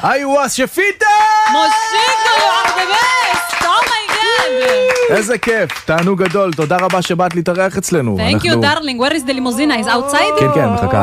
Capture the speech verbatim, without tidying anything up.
איווה שפיטה! מושיקו, you are the best! Oh my god! איזה כיף, תענוג גדול, תודה רבה שבאת להתארח אצלנו. Thank you darling, where is the limousine? Is outside? כן, כן, מחכה.